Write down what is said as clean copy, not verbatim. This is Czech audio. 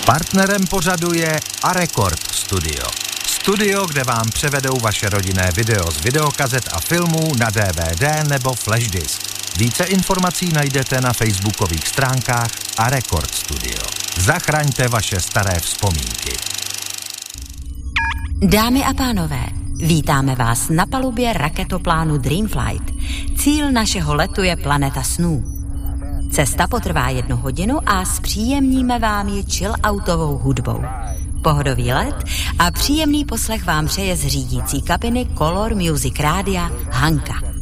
Partnerem pořadu je Arekord Studio. Studio, kde vám převedou vaše rodinné video z videokazet a filmů na DVD nebo flashdisk. Více informací najdete na facebookových stránkách Arekord Studio. Zachraňte vaše staré vzpomínky. Dámy a pánové, vítáme vás na palubě raketoplánu Dreamflight. Cíl našeho letu je planeta snů. Cesta potrvá 1 hodinu a zpříjemníme vám ji chill-outovou hudbou. Pohodový let a příjemný poslech vám přeje z řídící kabiny Color Music Rádia Hanka.